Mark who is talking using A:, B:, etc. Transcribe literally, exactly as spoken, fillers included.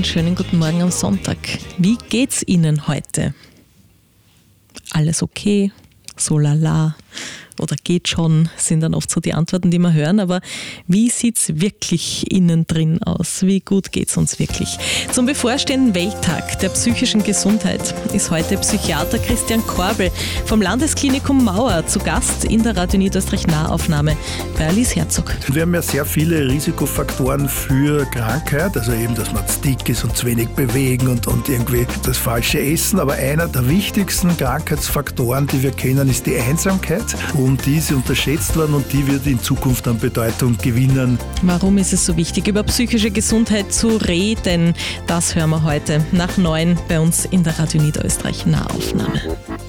A: Einen schönen guten Morgen am Sonntag. Wie geht's Ihnen heute? Alles okay? So lala? Oder geht schon, sind dann oft so die Antworten, die wir hören. Aber wie sieht's wirklich innen drin aus? Wie gut geht's uns wirklich? Zum bevorstehenden Welttag der psychischen Gesundheit ist heute Psychiater Christian Korbel vom Landesklinikum Mauer zu Gast in der Radio Niederösterreich Nahaufnahme bei Alice Herzog.
B: Wir haben ja sehr viele Risikofaktoren für Krankheit, also eben, dass man zu dick ist und zu wenig bewegen und, und irgendwie das falsche Essen. Aber einer der wichtigsten Krankheitsfaktoren, die wir kennen, ist die Einsamkeit. Und die ist unterschätzt worden und die wird in Zukunft an Bedeutung gewinnen.
A: Warum ist es so wichtig, über psychische Gesundheit zu reden? Das hören wir heute nach neun bei uns in der Radio Niederösterreich Nahaufnahme.